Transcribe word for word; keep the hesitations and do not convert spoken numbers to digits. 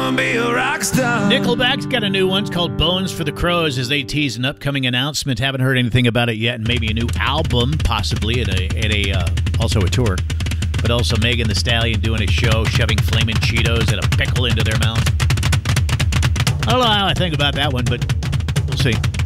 wanna be a rock star. Nickelback's got a new one. It's called Bones for the Crows as they tease an upcoming announcement. Haven't heard anything about it yet, and maybe a new album, possibly, at a, at a uh, also a tour. But also Megan Thee Stallion doing a show, shoving flaming Cheetos and a pickle into their mouths. I don't know how I think about that one, but we'll see.